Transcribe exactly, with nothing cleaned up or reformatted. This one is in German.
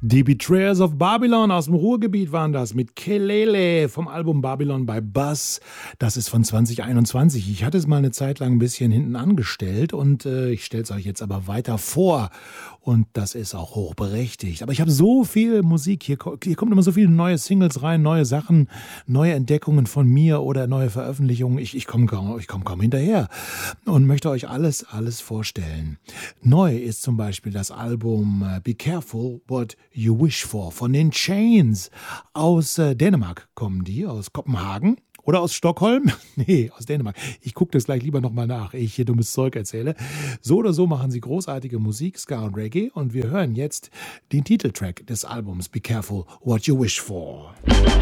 Die Betrayers of Babylon aus dem Ruhrgebiet waren das mit Kelele vom Album Babylon by Buzz. Das ist von zwanzig einundzwanzig. Ich hatte es mal eine Zeit lang ein bisschen hinten angestellt und äh, ich stelle es euch jetzt aber weiter vor. Und das ist auch hochberechtigt. Aber ich habe so viel Musik. Hier, hier kommt immer so viele neue Singles rein, neue Sachen, neue Entdeckungen von mir oder neue Veröffentlichungen. Ich, ich komme kaum, ich komm kaum hinterher und möchte euch alles, alles vorstellen. Neu ist zum Beispiel das Album äh, Be Careful What You Wish For von den Chains. Aus äh, Dänemark kommen die, aus Kopenhagen. Oder aus Stockholm? Nee, aus Dänemark. Ich gucke das gleich lieber nochmal nach, ehe ich hier dummes Zeug erzähle. So oder so machen sie großartige Musik, Ska und Reggae. Und wir hören jetzt den Titeltrack des Albums Be Careful What You Wish For.